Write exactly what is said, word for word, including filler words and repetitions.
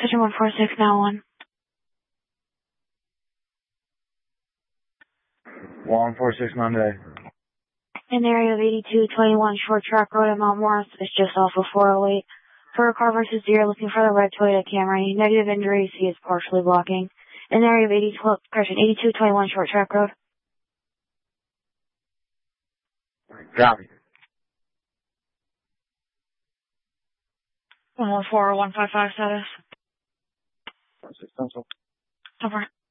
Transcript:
Oxygen one four six now one. one four six Monday. In the area of eighty-two twenty-one Short Track Road at Mount Morris is just off of four oh eight. For a car versus deer looking for the red Toyota Camry. Negative injuries, he is partially blocking. In the area of eighty-two twenty-one Short Track Road. Copy. one one four one five five status. one six pencil. Over.